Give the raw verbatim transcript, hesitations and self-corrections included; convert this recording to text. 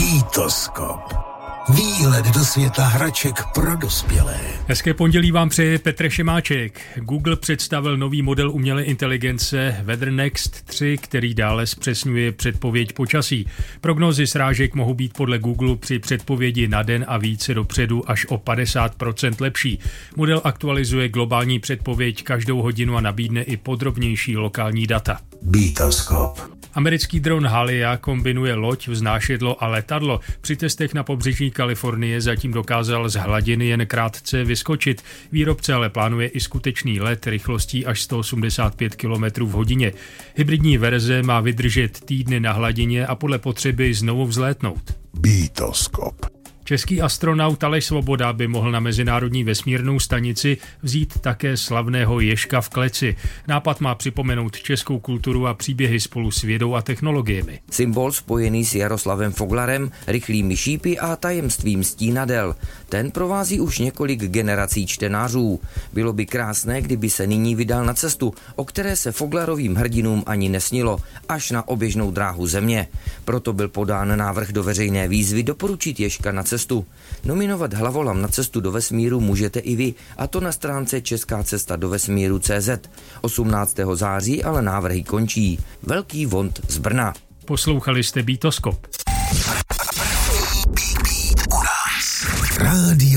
Bitoskop. Výhled do světa hraček pro dospělé. Hezké pondělí vám přeje Petr Šimáček. Google představil nový model umělé inteligence WeatherNext tři, který dále zpřesňuje předpověď počasí. Prognózy srážek mohou být podle Google při předpovědi na den a více dopředu až o padesát procent lepší. Model aktualizuje globální předpověď každou hodinu a nabídne i podrobnější lokální data. Bitoskop. Americký dron Halia kombinuje loď, vznášedlo a letadlo. Při testech na pobřeží Kalifornie zatím dokázal z hladiny jen krátce vyskočit. Výrobce ale plánuje i skutečný let rychlostí až sto osmdesát pět kilometrů v hodině. Hybridní verze má vydržet týdny na hladině a podle potřeby znovu vzlétnout. Bitoskop. Český astronaut Aleš Svoboda by mohl na Mezinárodní vesmírnou stanici vzít také slavného ježka v kleci. Nápad má připomenout českou kulturu a příběhy spolu s vědou a technologiemi. Symbol spojený s Jaroslavem Foglarem, rychlými šípy a tajemstvím stínadel. Ten provází už několik generací čtenářů. Bylo by krásné, kdyby se nyní vydal na cestu, o které se Foglarovým hrdinům ani nesnilo, až na oběžnou dráhu země. Proto byl podán návrh do veřejné výzvy doporučit ježka na cestu. cestu. Nominovat hlavolam na cestu do vesmíru můžete i vy, a to na stránce česká cesta do vesmíru tečka cé zet. osmnáctého září ale návrhy končí. Velký Vond z Brna. Poslouchali jste Bitoskop. Rádio